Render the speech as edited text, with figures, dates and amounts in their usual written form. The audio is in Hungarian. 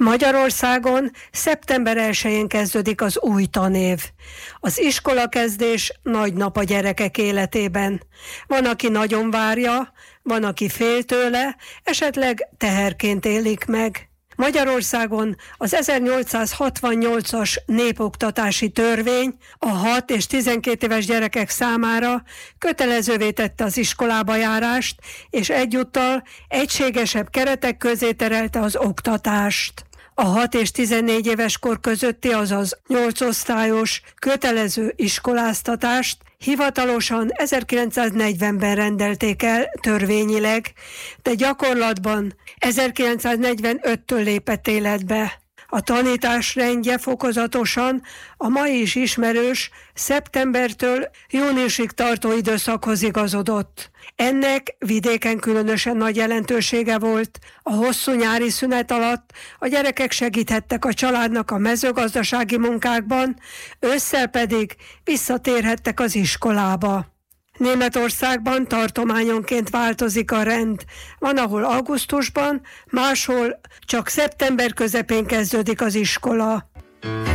Magyarországon szeptember 1-én kezdődik az új tanév. Az iskolakezdés nagy nap a gyerekek életében. Van, aki nagyon várja, van, aki fél tőle, esetleg teherként élik meg. Magyarországon az 1868-as népoktatási törvény a 6 és 12 éves gyerekek számára kötelezővé tette az iskolába járást, és egyúttal egységesebb keretek közé terelte az oktatást. A 6 és 14 éves kor közötti, azaz 8 osztályos kötelező iskoláztatást hivatalosan 1940-ben rendelték el törvényileg, de gyakorlatban 1945-től lépett életbe. A tanítás rendje fokozatosan a mai is ismerős szeptembertől júniusig tartó időszakhoz igazodott. Ennek vidéken különösen nagy jelentősége volt. A hosszú nyári szünet alatt a gyerekek segíthettek a családnak a mezőgazdasági munkákban, ősszel pedig visszatérhettek az iskolába. Németországban tartományonként változik a rend. Van, ahol augusztusban, máshol csak szeptember közepén kezdődik az iskola.